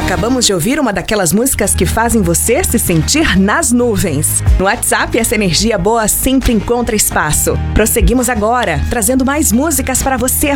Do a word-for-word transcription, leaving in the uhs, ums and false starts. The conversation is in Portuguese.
Acabamos de ouvir uma daquelas músicas que fazem você se sentir nas nuvens. No WhatsApp, essa energia boa sempre encontra espaço. Prosseguimos agora, trazendo mais músicas para você